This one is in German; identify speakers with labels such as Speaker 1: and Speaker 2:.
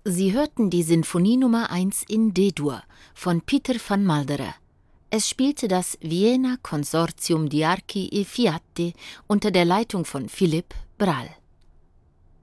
Speaker 1: Sie hörten die Sinfonie Nummer 1 in D-Dur von Pieter van Maldere. Es spielte das Vienna Consortium di Archi e Fiati unter der Leitung von Philipp Brall.